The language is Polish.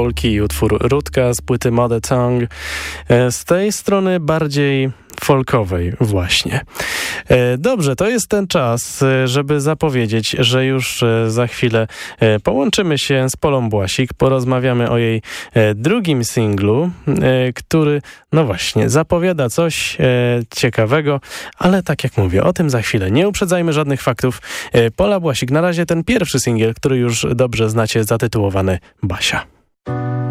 folki i utwór Rudka z płyty Mother Tongue. Z tej strony bardziej folkowej właśnie. Dobrze, to jest ten czas, żeby zapowiedzieć, że już za chwilę połączymy się z Polą Błasik, porozmawiamy o jej drugim singlu, który, no właśnie, zapowiada coś ciekawego, ale tak jak mówię, o tym za chwilę. Nie uprzedzajmy żadnych faktów. Pola Błasik, na razie ten pierwszy singiel, który już dobrze znacie, zatytułowany Basia.